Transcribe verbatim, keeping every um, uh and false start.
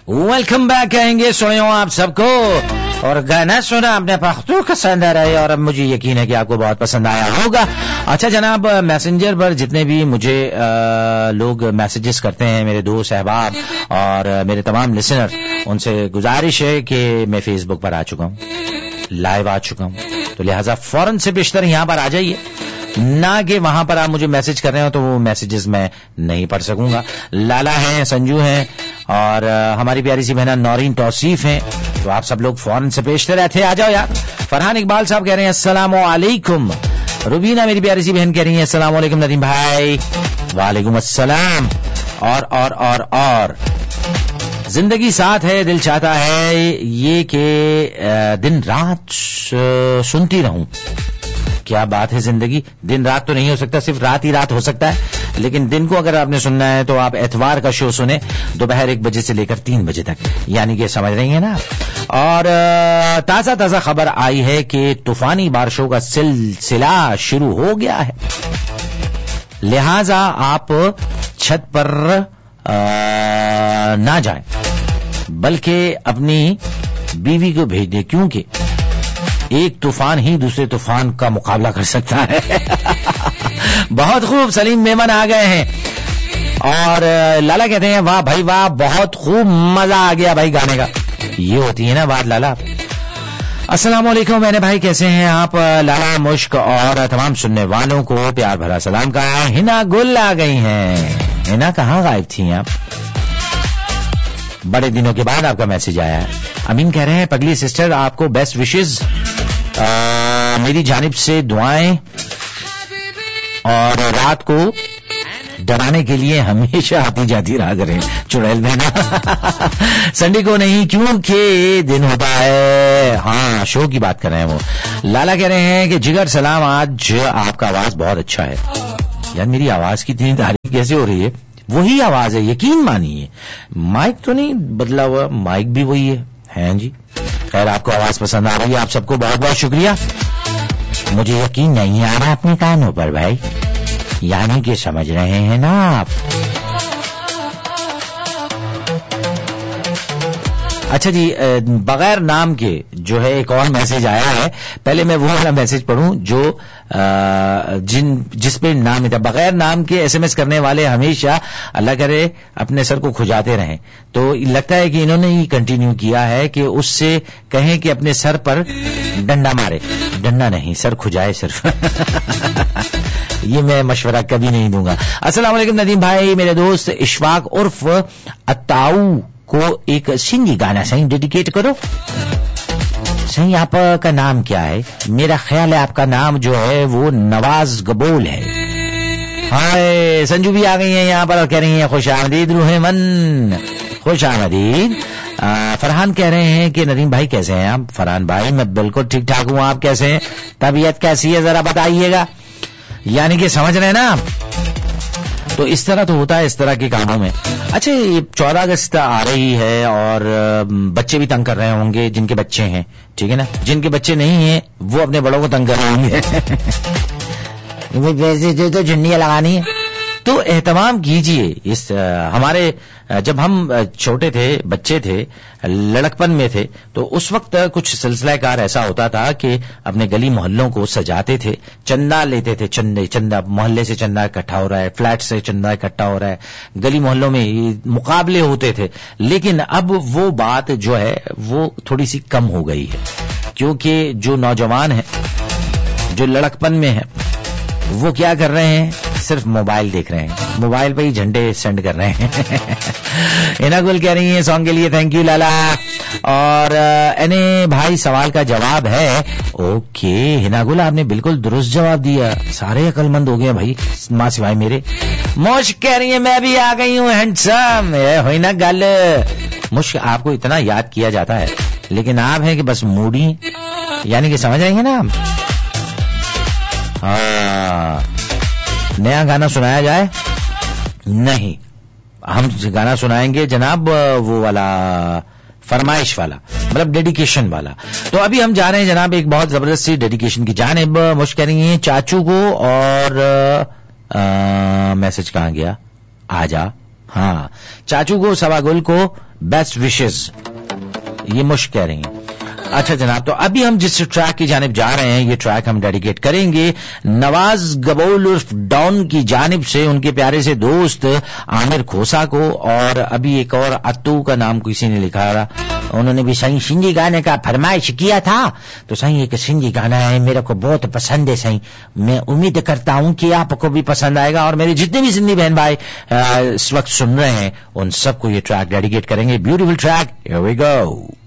Welcome back कहेंगे सोयो आप सबको। और गाना सुना आपने पख्तू पसंद आ रहा है और अब मुझे यकीन है कि आपको बहुत पसंद आया होगा। अच्छा जनाब, मैसेंजर पर जितने भी मुझे आ, लोग मैसेजेस करते हैं, मेरे दोस्त अहबाब और मेरे तमाम लिसनर, उनसे गुजारिश है कि मैं फेसबुक पर आ चुका हूँ, लाइव आ चुका हूँ, तो लिहाजा फौरन से बेशतर यहाँ पर आ जाइए, ना कि वहां पर आप मुझे मैसेज कर रहे हो तो वो मैसेजेस मैं नहीं पढ़ सकूंगा। लाला हैं, संजू हैं और हमारी प्यारी सी बहना नौरीन तौसीफ हैं, तो आप सब लोग फौरन से पेशते रहते आ जाओ यार। फरहान इकबाल साहब कह रहे हैं अस्सलाम वालेकुम। रुबीना मेरी प्यारी सी बहन कह रही है अस्सलाम वालेकुम नदीम भाई। वालेकुम अस्सलाम। और और और और जिंदगी साथ है, दिल चाहता है ये कि दिन रात सुनती रहूं। क्या बात है, जिंदगी दिन रात तो नहीं हो सकता, सिर्फ रात ही रात हो सकता है, लेकिन दिन को अगर आपने सुनना है तो आप एतवार का शो सुने दोपहर एक बजे से लेकर तीन बजे तक, यानी कि समझ रही है ना। और ताजा ताजा खबर आई है कि तूफानी बारिशों का सिलसिला शुरू हो गया है, लिहाजा आप छत पर आ, ना जाएं, बल्कि अपनी बीवी को भेज दें, क्योंकि एक तूफान ही दूसरे तूफान का मुकाबला कर सकता है। बहुत खूब, सलीम मेमन आ गए हैं और लाला कहते हैं वाह भाई वाह, बहुत खूब मजा आ गया भाई गाने का। ये होती है ना बात लाला। अस्सलाम वालेकुम मैंने भाई, कैसे हैं आप? लाला मुश्क और तमाम सुनने वालों को प्यार भरा सलाम कहा। हिना गुल आ गई हैं। हिना कहाँ गायब थी आप? बड़े दिनों के बाद आपका मैसेज आया है। अमीन कह रहे हैं पगली सिस्टर आपको बेस्ट विशेस, मेरी जानिब से दुआएं और रात को डराने के लिए हमेशा आती जाती रहा करें। चुड़ैल बहना संडे को नहीं क्योंकि दिन होता है। हाँ, शो की बात कर रहे हैं वो। लाला कह रहे हैं कि जिगर सलाम, आज आपका आवाज बहुत अच्छा है। यार मेरी आवाज की इतनी तारीफ कैसे हो रही है? वही आवाज है, यकीन मानिए, माइक तो नहीं बदला हुआ, माइक भी वही है। हैं जी, खैर आपको आवाज पसंद आ रही है, आप सबको बहुत बहुत शुक्रिया। मुझे यकीन नहीं आ रहा अपने कानों पर भाई, यानी कि समझ रहे हैं ना आप। अच्छा जी, बगैर नाम के जो है एक और मैसेज आया है। पहले मैं वो वाला मैसेज पढ़ूं जो जिन जिस पे नाम ही था। बगैर नाम के एसएमएस करने वाले हमेशा अल्लाह करे अपने सर को खुजाते रहें, तो लगता है कि इन्होंने ही कंटिन्यू किया है कि उससे कहें कि अपने सर पर डंडा मारे। डंडा नहीं, सर खुजाए सिर्फ। ये मैं मशवरा कभी नहीं दूंगा। अस्सलाम वालेकुम नदीम भाई, मेरे दोस्त इशफाक उर्फ अताऊ को एक सिंधी गाना सही डेडिकेट करो। सही आपका नाम क्या है? मेरा ख्याल है आपका नाम जो है वो नवाज गबोल है। हाय, संजू भी आ गई हैं यहाँ पर और कह रही हैं खुश आमदीद रूहे मन, खुश आमदीद। फरहान कह रहे हैं कि नदीम भाई कैसे हैं आप? फरहान भाई मैं बिल्कुल ठीक ठाक हूँ, आप कैसे हैं? तबीयत कैसी है जरा बताइएगा। यानी कि समझ रहे हैं ना आप। तो इस तरह तो होता है इस तरह के कामों में। अच्छा, ये चौदह अगस्त आ रही है और बच्चे भी तंग कर रहे होंगे जिनके बच्चे हैं, ठीक है ना। जिनके बच्चे नहीं हैं वो अपने बड़ों को तंग कर रहे होंगे। वैसे तो झुन्नियां लगानी है, तो एहतमाम कीजिए। इस आ, हमारे आ, जब हम छोटे थे, बच्चे थे, लड़कपन में थे, तो उस वक्त कुछ सिलसिलाकार ऐसा होता था कि अपने गली मोहल्लों को सजाते थे, चंदा लेते थे। चंदे चंदा मोहल्ले से चंदा इकट्ठा हो रहा है, फ्लैट से चंदा इकट्ठा हो रहा है, गली मोहल्लों में मुकाबले होते थे। लेकिन अब वो बात जो है वो थोड़ी सी कम हो गई है, क्योंकि जो नौजवान है, जो लड़कपन में है, वो क्या कर रहे हैं? सिर्फ मोबाइल देख रहे हैं, मोबाइल पे ही झंडे सेंड कर रहे हैं। इना गुल कह रही है सॉन्ग के लिए थैंक यू लाला। और एने भाई सवाल का जवाब है ओके। हिना गुल आपने बिल्कुल दुरुस्त जवाब दिया, सारे अकलमंद हो गए भाई मां सिवाय मेरे। मोश कह रही है मैं भी आ गई हूँ हैंडसम। हुई ना गल, मुश्क आपको इतना याद किया जाता है, लेकिन आप हैं कि बस मूडी, यानी कि समझ आएंगे ना। हाँ, नया गाना सुनाया जाए? नहीं, हम गाना सुनाएंगे जनाब वो वाला फरमाइश वाला, मतलब डेडिकेशन वाला। तो अभी हम जा रहे हैं जनाब एक बहुत जबरदस्त सी डेडिकेशन की जानिब। मुश्क करेंगे चाचू को और मैसेज कहाँ गया? आजा हाँ, चाचू को सवागुल को बेस्ट विशेस, ये मुश्क कह रही हैं। अच्छा जनाब, तो अभी हम जिस ट्रैक की जानिब जा रहे हैं, ये ट्रैक हम डेडिकेट करेंगे नवाज गबोल उर्फ डॉन की जानिब से उनके प्यारे से दोस्त आमिर खोसा को। और अभी एक और अत्तू का नाम किसी ने लिखा रहा, उन्होंने भी सही सिंधी गाने का फरमाइश किया था, तो सही एक सिंधी गाना है, मेरे को बहुत पसंद है सही। मैं उम्मीद करता हूं कि आपको भी पसंद आएगा और मेरे जितने भी सिंधी बहन भाई इस वक्त सुन रहे हैं उन सबको ये ट्रैक डेडिकेट करेंगे। Beautiful track, here we go.